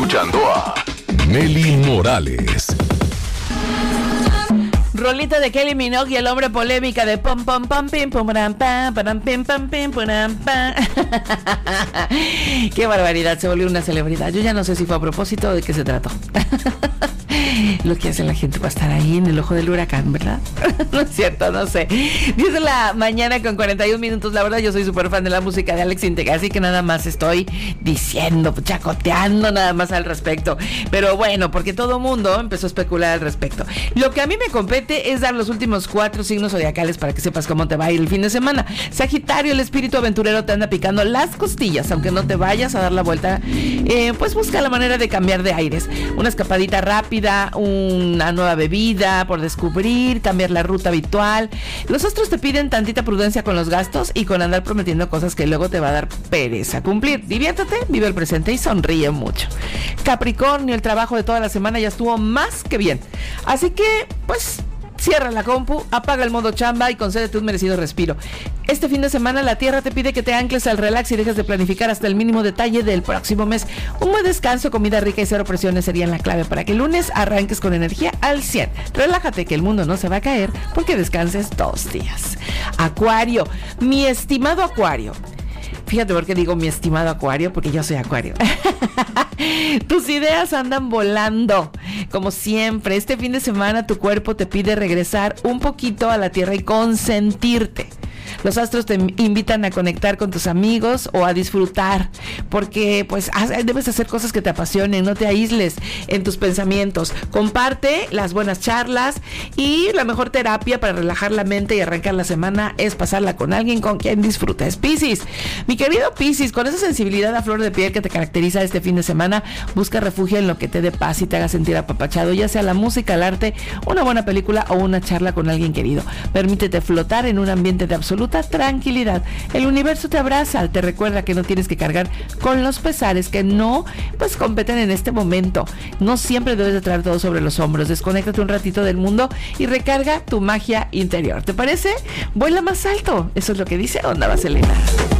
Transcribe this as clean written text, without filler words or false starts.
escuchando a Nelly Morales. Rolita de Kylie Minogue y el hombre polémica de pom pom pom pim pum pam pam pam pim pam pim pam pam. Qué barbaridad, se volvió una celebridad. Yo ya no sé si fue a propósito o de qué se trató. Lo que hace la gente para estar ahí en el ojo del huracán, ¿verdad? No es cierto, no sé. 10 de la mañana con 41 minutos. La verdad, yo soy súper fan de la música de Alex Intec, así que nada más estoy diciendo, chacoteando nada más al respecto. Pero bueno, porque todo mundo empezó a especular al respecto. Lo que a mí me compete es dar los últimos 4 signos zodiacales para que sepas cómo te va a ir el fin de semana. Sagitario, el espíritu aventurero te anda picando las costillas, aunque no te vayas a dar la vuelta, pues busca la manera de cambiar de aires. Una escapadita rápida, una nueva bebida por descubrir, cambiar la ruta habitual. Los astros te piden tantita prudencia con los gastos y con andar prometiendo cosas que luego te va a dar pereza cumplir. Diviértete, vive el presente y sonríe mucho. Capricornio, el trabajo de toda la semana ya estuvo más que bien. Así que, pues, cierra la compu, apaga el modo chamba y concédete un merecido respiro. Este fin de semana la tierra te pide que te ancles al relax y dejes de planificar hasta el mínimo detalle del próximo mes. Un buen descanso, comida rica y cero presiones serían la clave para que el lunes arranques con energía al 100. Relájate que el mundo no se va a caer porque descanses 2 días. Acuario, mi estimado Acuario. Fíjate por qué digo mi estimado Acuario, porque yo soy Acuario. Tus ideas andan volando. Como siempre, este fin de semana tu cuerpo te pide regresar un poquito a la tierra y consentirte. Los astros te invitan a conectar con tus amigos o a disfrutar, porque pues debes hacer cosas que te apasionen, no te aísles en tus pensamientos. Comparte las buenas charlas y la mejor terapia para relajar la mente y arrancar la semana es pasarla con alguien con quien disfrutes. Piscis, mi querido Piscis, con esa sensibilidad a flor de piel que te caracteriza este fin de semana, busca refugio en lo que te dé paz y te haga sentir apapachado, ya sea la música, el arte, una buena película o una charla con alguien querido. Permítete flotar en un ambiente de absoluta tranquilidad. El universo te abraza, te recuerda que no tienes que cargar con los pesares que no pues competen en este momento. No siempre debes de traer todo sobre los hombros. Desconéctate un ratito del mundo y recarga tu magia interior. ¿Te parece? Vuela más alto. Eso es lo que dice Onda Vaselina.